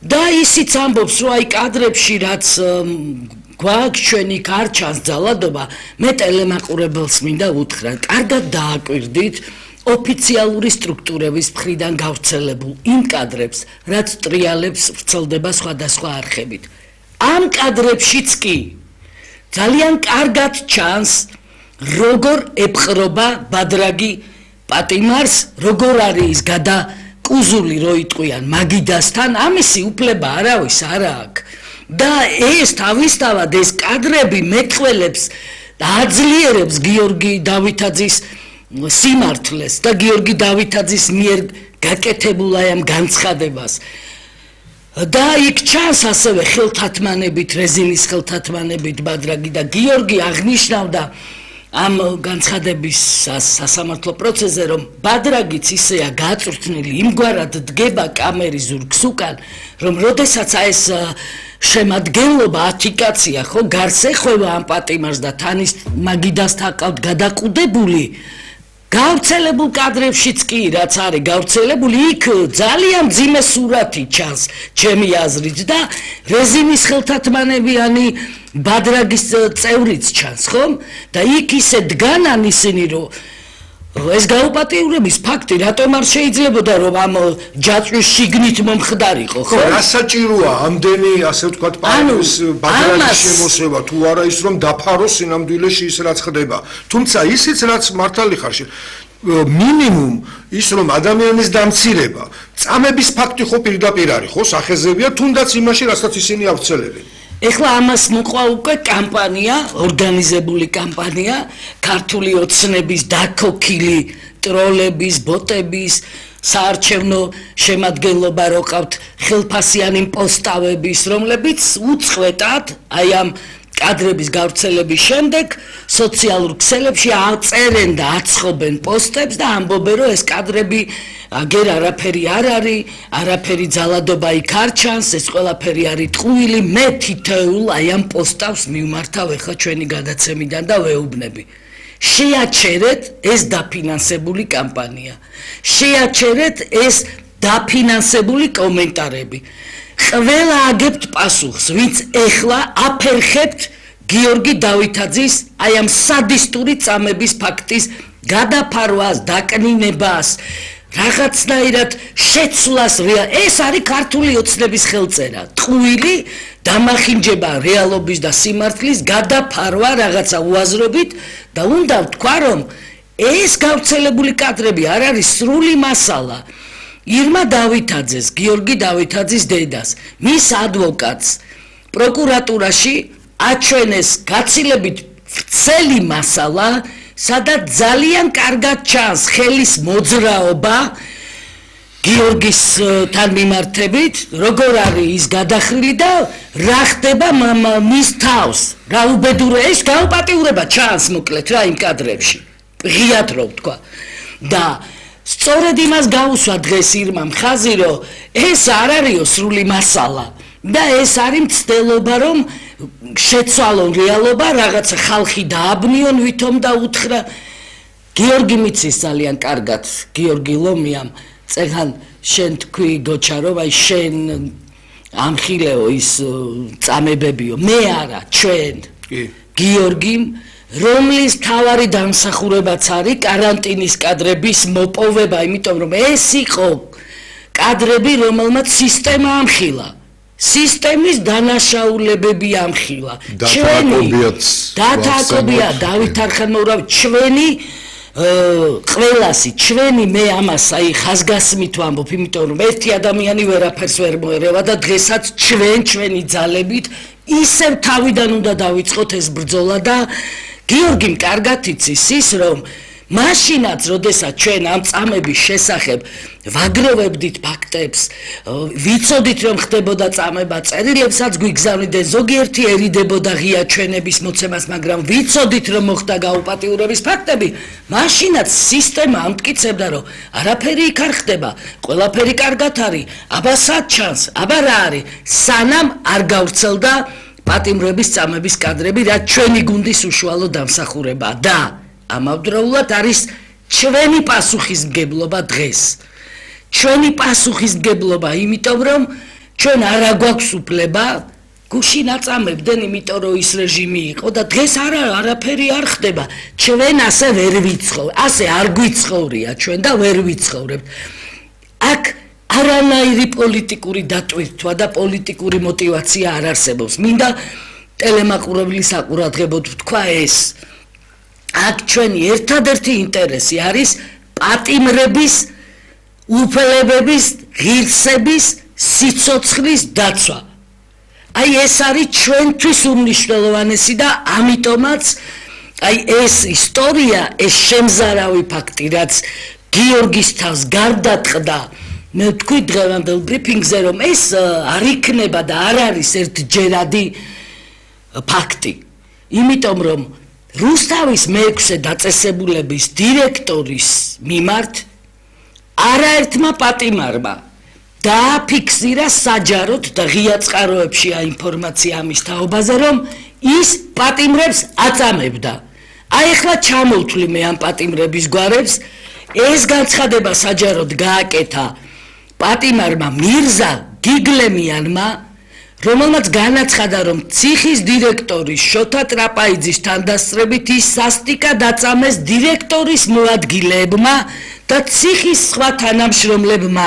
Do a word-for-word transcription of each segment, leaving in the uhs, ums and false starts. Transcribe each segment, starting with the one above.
და ისიც ამბობს, რომ აი კადრებში რაც გვაქვს ჩვენი არ ჩანს ძალადობა, მე ტელემაყურებელს მინდა უთხრა, კარგად დააკვირდით ოფიციალური სტრუქტურების მხრიდან გავრცელებულ იმ კადრებს, რაც ტრიალებს ვრცელდება სხვადასხვა არხებით. ამ კადრებშიც კი ძალიან კარგად ჩანს, როგორ ეპყრობა ბადრაგი პატიმარს, როგორ არის გადაკუზული, რო იტყვიან მაგიდასთან, ამისი უფლება არავის არ აქვს. და ეს თავისთავად ეს კადრები მეტყველებს და აძლიერებს გიორგი დავითაძის სიმართლეს და გიორგი დავითაძის მიერ გაკეთებულ აი ამ განცხადებას. და იქ ჩანს ასევე ხელთათმანებით, რეზინის ხელთათმანებით ბადრაგი და გიორგი აღნიშნავდა ამ განცხადების სასამართლო პროცესზე, რომ ბადრაგიც ისეა გაწვრთნილი, იმგვარად დგება კამერის ზურგს უკან, რომ როდესაც ეს შემადგენლობა ათი კაცია, ხო, გარს ეხვევა ამ პატიმარს და თანის მაგიდასთან ყავთ გადაყუდებული, გავრცელებულ კადრებშიც კი, რაც არის გავრცელებული, იქ ძალიან მძიმე სურათი ჩანს, ჩემი აზრით და რეზინის ხელთათმანებიანი ბადრაგის წევრიც ჩანს, ხომ? და იქ ისე დგანან ისინი, რომ ეს გაუპატიურების ფაქტი რატომ არ შეიძლებოდა, რომ ამ ჯაჭვის შიგნით მომხდარიყო, ხო? რა საჭიროა ამდენი, ასე ვთქვათ, პანის ბადრაგის შემოსევა, თუ არა ის რომ დაფაროს სინამდვილეში ის რაც ხდება. თუმცა ისიც რაც მართალი ხარ, მინიმუმ ის რომ ადამიანის დამცირება, წამების ფაქტი ხო პირდაპირ არის, ხო, სახეზებია, თუნდაც იმაში, რასაც ისინი ავრცელებენ. ეხლა ამას მოყვა უკვე კამპანია, ორგანიზებული კამპანია, ქართული ოცნების დაქოქილი ტროლების, ბოტების, საარჩევნო შემადგენლობა რო ყავთ ხელფასიანი პოსტავების, რომლებიც უწყვეტად აი ამ კადრების გავრცელების შემდეგ სოციალურ ქსელებში აწერენ და აცხობენ პოსტებს და ამბობენ, რომ ეს კადრები აგერ არაფერი არ არის, არაფერი ძალადობა იქ არ ჩანს, ეს ყველაფერი არის ტყუილი, მე თითოეულ აი ამ პოსტავს მივმართავ ახლა ჩვენი გადაცემიდან და ვეუბნები. შეაჩერეთ ეს დაფინანსებული კამპანია. შეაჩერეთ ეს დაფინანსებული კომენტარები. ყველა აგებთ პასუხს, ვინც ეხლა აფერხებთ გიორგი დავითაძის აი ამ სადისტური წამების ფაქტის გადაფარვას, დაკნინებას, რაღაცნაირად შეცვლას. ეს არის ქართული ოცნების ხელწერა. ტყუილი დამახინჯება რეალობის და სიმართლის გადაფარვა რაღაცა უაზრობით და უნდა ვთქვა, რომ ეს გავრცელებული კადრები არ არის სრული მასალა. ირმა დავითაძეს, გიორგი დავითაძის დედას, მის ადვოკატს პროკურატურაში აჩვენეს გაცილებით ვრცელი მასალა, სადაც ძალიან კარგად ჩანს ხელის მოძრაობა გიორგისთან მიმართებით, როგორ არის ის გადახრილი და რა ხდება მის თავს, რა უბედურება, ეს გაუპატიურება ჩანს მოკლედ რა იმ კადრებში. ღიად რო ვთქვა. და სწორედ იმას გაუსვა დღეს ირმამ ხაზი, რომ ეს არ არისო სრული მასალა და ეს არის მცდელობა, რომ შეცვალონ რეალობა, რაღაცა ხალხი დააბნიონ, ვითომ და უთხრა. გიორგი მიცის ძალიან კარგად, გიორგი ლომიამ, წეგან შენ თქვი გოჩა, რომ აი შენ ამხილეო ის წამებებიო, მე არა, ჩვენ. გიორგიმ, რომლის თავარი დამსახურებაც არის კარანტინის კადრების მოპოვება, იმიტომ რომ ეს იყო კადრები, რომელმაც სისტემა ამხილა. სისტემის დანაშაულებები ამხილა. ჩვენი დათაკობია დავით არხანმოვრავი, ჩვენი ყველასი, ჩვენი მე ამას აი ხაზგასმით ვამბობ, იმიტომ რომ ერთი ადამიანი ვერაფერს ვერ მოერევა და დღესაც ჩვენ ჩვენი ძალებით ისევ თავიდან უნდა დავიწყოთ ეს ბრძოლა და გიორგიმ კარგად იცის ის, რომ მაშინაც, როდესაც ჩვენ ამ წამების შესახებ ვაგროვებდით ფაქტებს, ვიცოდით რომ ხდებოდა წამება, წერილებსაც გვიგზავნიდნენ, ზოგიერთი ერიდებოდა ღია ჩვენების მოცემას, მაგრამ ვიცოდით რომ მოხდა გაუპატიურების ფაქტები, მაშინაც სისტემა ამტკიცებდა, რომ არაფერი იქ არ ხდება, ყველაფერი კარგად არის, აბა სად ჩანს, აბა რა არის, სანამ არ გავრცელდა პატიმრების წამების კადრები, რაც ჩვენი გუნდის უშუალო დამსახურება და ამავდროულად არის ჩვენი პასუხისმგებლობა დღეს. ჩვენი პასუხისმგებლობა, იმიტომ რომ ჩვენ არა გვაქვს უფლება გუშინ აწამებდნენ, იმიტომ რომ ის რეჟიმი იყო და დღეს არა არაფერი არ ხდება. ჩვენ ასე ვერ ვიცხოვ, ასე არ გვიცხოვრია ჩვენ და ვერ ვიცხოვრებთ. აქ არანაირი პოლიტიკური დატვირთვა და პოლიტიკური мотиваცია არ არსებობს. მინდა ტელემაყურებლის საყურადღებოდ ვთქვა ეს. აქ ჩვენი ერთადერთი ინტერესი არის პატიმრების, უფლებების, ღირსების, სიცოცხლის დაცვა. აი ეს არის ჩვენთვის უმნიშვნელოვანესი და ამიტომაც აი ეს ისტორია, ეს შემზარავი ფაქტი, რაც გიორგის თავს გარდატყდა, მე ვთქვი დღევანდელ ბრიფინგზე, რომ ეს არ იქნება და არ არის ერთჯერადი ფაქტი. იმიტომ რომ რუსთავის მეექვსე დაწესებულების დირექტორის მიმართ არაერთმა პატიმარმა დააფიქსირა საჯაროდ და ღია წყაროებში აინფორმაცია ამის თაობაზე, რომ ის პატიმრებს აწამებდა. აი ახლა ჩამოვთვლი მე ამ პატიმრების გვარებს, ეს განცხადება საჯაროდ გააკეთა პატიმარმა მირზა გიგლემიანმა, რომელმაც განაცხადა, რომ ციხის დირექტორის შოთა ტრაპაიძის თანდასწრებით ის სასტიკად აწამეს დირექტორის მოადგილებმა და ციხის სხვა თანამშრომლებმა.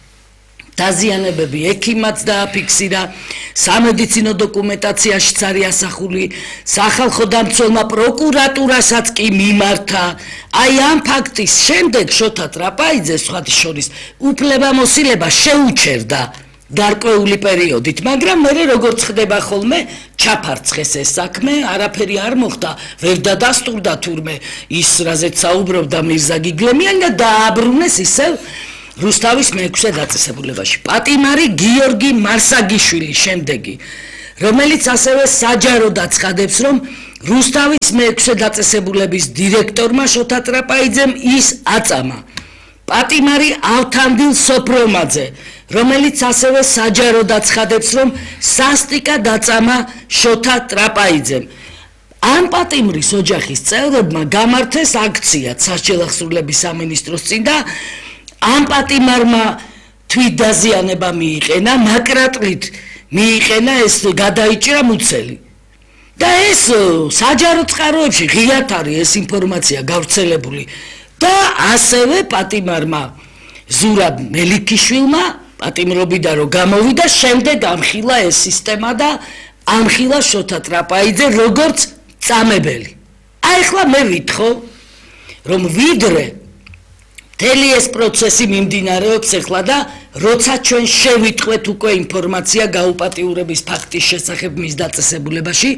დაზიანებები ექიმაც დააფიქსირა, სამედიცინო დოკუმენტაციაშიც არის ასახული, სახალხო დამცველმა პროკურატურასაც კი მიმართა. აი ამ ფაქტის შემდეგ შოთა ტრაპაიძეს სხვათა შორის უფლებამოსილება შეუჩერდა გარკვეული პერიოდით, მაგრამ მე როგორც ხდება ხოლმე ჩაფარცხეს ეს საქმე, არაფერი არ მოხდა, ვერ დადასტურდა თურმე ის რაზეც საუბრობდა მირზა გიგლემიანი და დააბრუნეს ისევ რუსთავის მეექვსე დაწესებულებაში. პატიმარი გიორგი მარსაგიშვილი შემდეგი, რომელიც ასევე საჯაროდ აცხადებს, რომ რუსთავის მეექვსე დაწესებულების დირექტორმა შოთა ტრაპაიძემ ის აწამა. პატიმარი ავთანდილ სოფრომაძე, რომელიც ასევე საჯაროდ აცხადებს, რომ სასტიკად აწამა შოთა ტრაპაიძემ. ამ პატიმრის ოჯახის წევრებმა გამართეს აქცია სასჯელახსრულების სამინისტროს წინ და ამ პატიმარმა თვითდაზიანება მიიყენა, მაკრატლით მიიყენა, ეს გადაიჭრა მუცელი. და ეს საჯარო წყაროებში ღიად არის ეს ინფორმაცია გავრცელებული. და ასევე პატიმარმა ზურაბ მელიქიშვილმა პატიმრობიდან რომ გამოვიდა, შემდეგ ამხილა ეს სისტემა და ამხილა შოთა ტრაპაიძე როგორც წამებელი. აი ახლა მე ვითხოვ, რომ ვიდრე მთელი ეს პროცესი მიმდინარეობს ახლა და როცა ჩვენ შევიტყვეთ უკვე ინფორმაცია გაუპატიურების ფაქტის შესახებ მის დაწესებულებაში,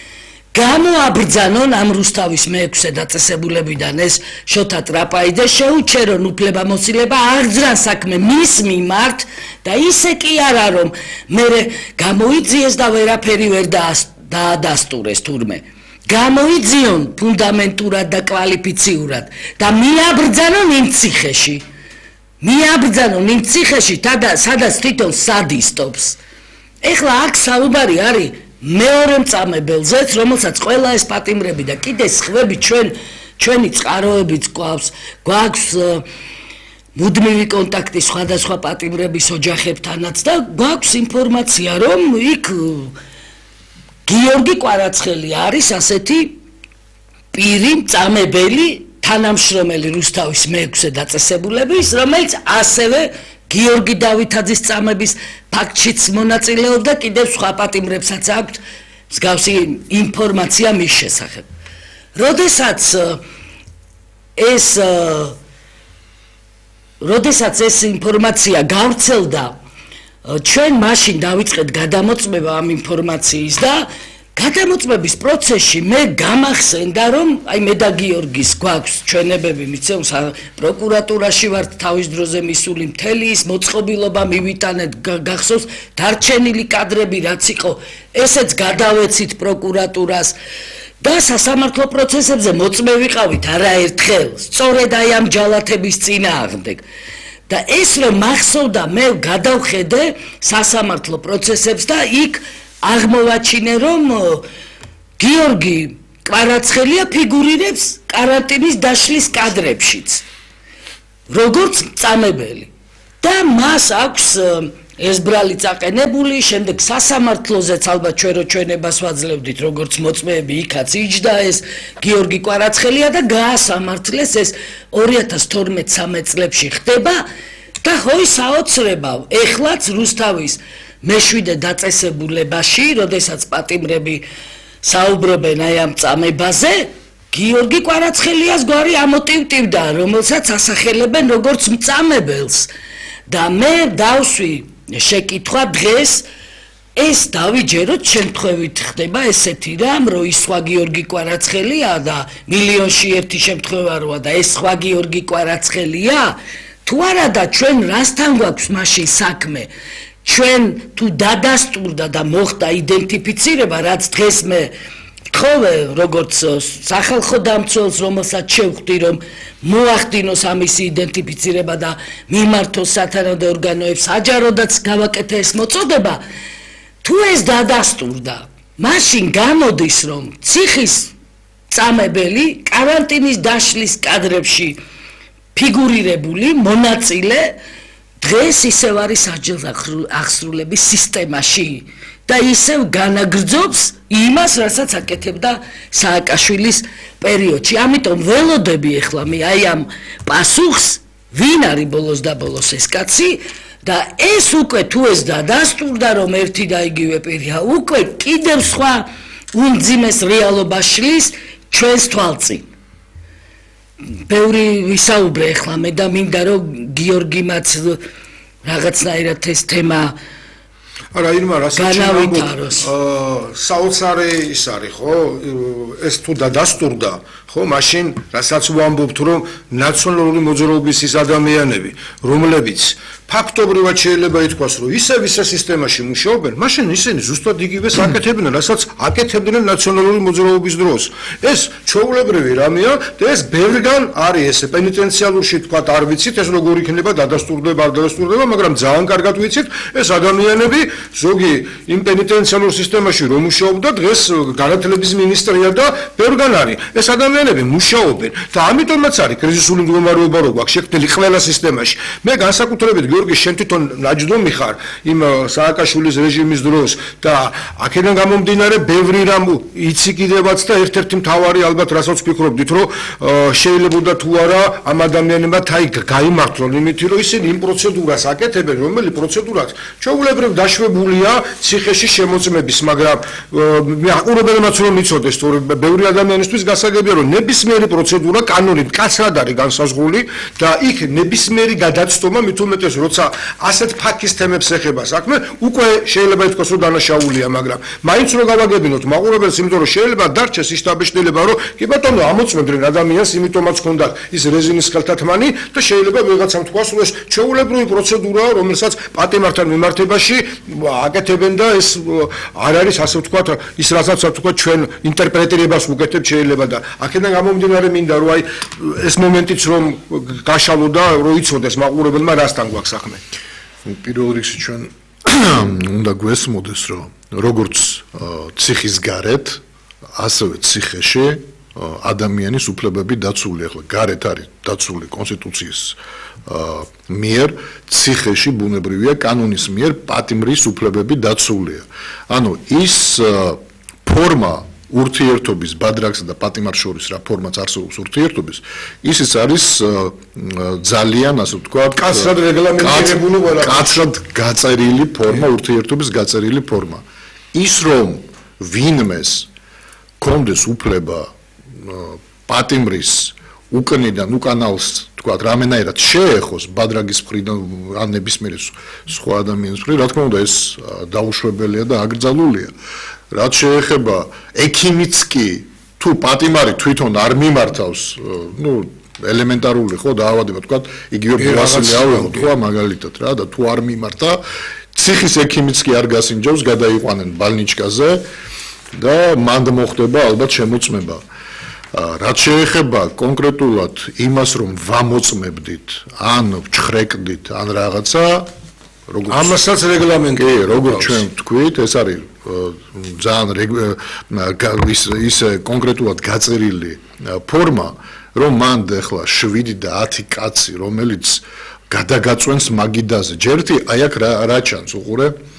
გამოაბრძანონ ამ რუსთავის მეექვსე დაწესებულებიდან ეს შოთა ტრაპაიძე, შეუჩერონ უფლებამოსილება, აღძრან საქმე მის მიმართ და ისე კი არა რომ მე გამოიძიეს და ვერაფერი ვერ დაადასტურეს თურმე. გამოიძიონ ფუნდამენტურად და კვალიფიციურად და მიაბრძანონ იმ ციხეში. მიაბრძანონ იმ ციხეში, სადაც თვითონ სადისტობს. ეხლა აქ საუბარი არის მეორე მწამებელზეც, რომელსაც ყველა ეს პატიმრები და კიდე სხვები ჩვენ ჩვენი წყაროებიც გვაქვს, გვაქვს მუდმივი კონტაქტი სხვადასხვა პატიმრების ოჯახებთანაც და გვაქვს ინფორმაცია, რომ იქ გიორგი კვარაცხელი არის ასეთი პირი, მწამებელი, თანამშრომელი რუსთავის მეექვსე დაწესებულების, რომელიც ასევე გიორგი დავითაძის წამების ფაქტშიც მონაწილეობდა, კიდევ სხვა პატიმრებსაც აქვთ მსგავსი ინფორმაცია მის შესახებ. როდესაც ეს როდესაც ეს ინფორმაცია გავრცელდა, ჩვენ მაშინ დავიწყეთ გადამოწმება ამ ინფორმაციის და გადამოწმების პროცესში მე გამახსენდა, რომ აი მე და გიორგის გვაქვს ჩვენებები, მიცემ პროკურატურაში ვართ თავის დროზე მისული, მთელი ის მოწყობილობა მივიტანეთ, გახსოვს დარჩენილი კადრები რაც იყო, ესეც გადავეცით პროკურატურას და სასამართლო პროცესებზე მოწმე ვიყავით არაერთხელ, სწორედ აი ამ ჯალათების წინააღმდეგ. და ეს რომ მახსოვდა, მე გადავხედე სასამართლო პროცესებს და იქ აღმოვაჩინე, რომ გიორგი კვარაცხელია ფიგურირებს კარანტინის დაშლის კადრებშიც, როგორც წამებელი. და მას აქვს ეს ბრალი წაყენებული, შემდეგ სასამართლოზეც ალბათ ჩვენ რო ჩვენებას ვაძლევდით, როგორც მოწმეები, იქაც იჯდა ეს გიორგი კვარაცხელია და გაასამართლეს ეს ორი ათას თორმეტ-მესამე წლებში ხდება და ჰოი საოცრებავ, ეხლაც რუსთავის მეშვიდე დაწესებულებაში, როდესაც პატიმრები საუბრობენ აი ამ წამებაზე, გიორგი კვარაცხელიას გვარი ამოტივტივდა, რომელსაც ასახელებენ როგორც მწამებელს და მე დავსვი შეკითხვა დღეს ეს დავიჯეროთ შემთხვევით ხდება ესეთი რამ რომ ის სხვა გიორგი კვარაცხელია და მილიონში ერთი შემთხვევა როა და ეს სხვა გიორგი კვარაცხელია თუ არა და ჩვენ რასთან გვაქვს მაშინ საქმე ჩვენ თუ დადასტურდა და მოხდა იდენტიფიცირება რაც დღეს მე თხოვე როგორც სახალხო დამცველს რომელსაც შევხვდი რომ მოახდინოს ამისი იდენტიფიცირება და მიმართოს სათანადო ორგანოებს საჯაროდაც გავაკეთე ეს მოწოდება თუ ეს დადასტურდა მაშინ გამოდის რომ ციხის წამებელი каранტინის დაშლის კადრებში ფიგურირებული მონაწილე დღეს ისევ არის აღსრულების სისტემაში და ისევ განაგრძობს იმას, რასაც აკეთებდა სააკაშვილის პერიოდში. ამიტომ ველოდები ახლა მე აი ამ პასუხს, ვინ არის ბოლოს და ბოლოს ეს კაცი და ეს უკვე თუ ეს დადასტურდა, რომ ერთი და იგივე პირია, უკვე კიდევ სხვა უმძიმეს რეალობას შლის ჩვენს თვალწინ. ბევრი ვისაუბრე ახლა მე და მინდა რომ გიორგიმაც რაღაცნაირად ეს თემა არა ირმა რასაც ვამბობ საოცარი ის არის ხო ეს თუ დადასტურდა ხო მაშინ რასაც ვამბობთ რომ ნაციონალური მოძრაობის ის ადამიანები რომლებიც ფაქტობრივად შეიძლება ითქვას რომ ისევ ისე სისტემაში მუშაობენ მაშინ ისინი ზუსტად იგივეს აკეთებდნენ რასაც აკეთებდნენ ნაციონალური მოძრაობის დროს ეს ჩვეულებრივი რამეა და ეს ბევრგან არის ესე პენიტენციალურში თქვა არ ვიცით ეს როგორ იქნება დადასტურდება არ დადასტურდება მაგრამ ძალიან კარგად ვიცით ეს ადამიანები ზოგი იმ პენიტენციალურ სისტემაში რომ მუშაობდა დღეს განათლების მინისტრია და ბევრგან არის ეს ადამიანები მუშაობენ და ამიტომაც არის კრიზისული მდგომარეობა რო გვაქვს შექმნილი ყველა სისტემაში მე განსაკუთრებით გიორგი შენ თვითონ ნაჯდომი ხარ იმ სააკაშვილის რეჟიმის დროს და აქედან გამომდინარე ბევრი რამ იცი კიდევაც და ერთ-ერთი მთავარი ალბათ რასაც ვფიქრობდით რომ შეიძლებოდა თუ არა ამ ადამიანებმა თაი გაიმართლონ იმით რომ ისინი იმ პროცედურას აკეთებენ რომელი პროცედურაც ჩვეულებრივ დაშვებულია ციხეში შემოწმების მაგრამ მე აყურებელმაც რომ იცოდეს თორე ბევრი ადამიანისთვის გასაგებია რომ ნებისმიერი პროცედურა კანონით კაცრად არის განსაზღვრული და იქ ნებისმიერი გადაცდომა მით უმეტეს როცა ასეთ ფაქის თემებს ეხება საქმე უკვე შეიძლება ითქვას რომ დანაშაულია მაგრამ მაინც რომ გავაგებინოთ მაყურებელს იმიტომ რომ შეიძლება დარჩეს ის დაბეჭდილება რომ კი ბატონო ამოწმებდნენ ადამიანს იმიტომაც ჰქონდა ის რეზინის ხელთათმანი და შეიძლება ვიღაცამ თქვას რომ ეს ჩვეულებრივი პროცედურაა რომელსაც პატიმართან მიმართებაში აკეთებენ და ეს არ არის ასე ვთქვათ ის რასაც ვთქვათ ჩვენ ინტერპრეტირებას ვუკეთებ შეიძლება და აქედან გამომდინარე მინდა რომ აი ეს მომენტიც რომ გაშალო და რომ იცოდეს მაყურებელმა რასთან გვაქვს საქმე პირველ რიგში ჩვენ უნდა გვესმოდეს რომ როგორც ციხის გარეთ ასევე ციხეში ადამიანის უფლებები დაცული ახლა გარეთ არის დაცული კონსტიტუციის მიერ ციხეში ბუნებრივია კანონის მიერ პატიმრის უფლებები დაცულია ანუ ის ფორმა ურთიერთობის ბადრაგსა და პატიმარს შორის რა ფორმაც არსებობს ურთიერთობის ისიც არის ძალიან ასე ვთქვათ კაცრად რეგლამენტირებული ყველა კაცრად გაწერილი ფორმა ურთიერთობის გაწერილი ფორმა ის რომ ვინმეს კონდეს უფლება პატიმრის უკნიდან უკანალს თქვათ რამენაირად შეეხოს ბადრაგის მხრიდან ან ნებისმიერი სხვა ადამიანის მხრიდან რა თქმა უნდა ეს დაუშვებელია და აკრძალულია რაც შეეხება ექიმიც კი თუ პატიმარი თვითონ არ მიმართავს ნუ ელემენტარული ხო დაავადება თქვათ იგივე ბავშვი ავიღოთ ხო მაგალითად რა და თუ არ მიმართა ციხის ექიმიც კი არ გასინჯავს გადაიყვანენ ბალნიჩკაზე და მანდ მოხდება ალბათ შემოწმება რაც შეეხება კონკრეტულად იმას რომ ვამოწმებდით ან ვჩხრეკდით ან რაღაცა როგორც ამასაც რეგლამენტი კი როგორც ჩვენ ვთქვით ეს არის ძალიან ის კონკრეტულად გაწერილი ფორმა რომ მანდ ახლა შვიდი და ათი კაცი რომელიც გადაგაწვენს მაგიდაზე. ჯერთი აი აქ რა რა ჩანს უყურე?